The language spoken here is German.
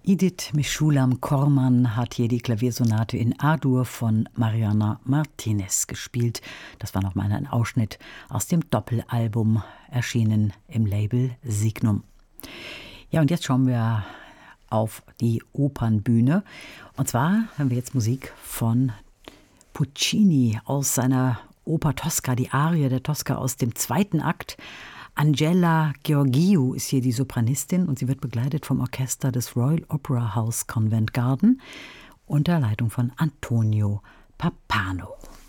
Edith Meshulam-Korman hat hier die Klaviersonate in A-Dur von Mariana Martinez gespielt. Das war nochmal ein Ausschnitt aus dem Doppelalbum, erschienen im Label Signum. Ja, und jetzt schauen wir auf die Opernbühne. Und zwar haben wir jetzt Musik von Puccini aus seiner Oper Tosca, die Arie der Tosca aus dem zweiten Akt. Angela Gheorghiu ist hier die Sopranistin und sie wird begleitet vom Orchester des Royal Opera House Covent Garden unter Leitung von Antonio Pappano.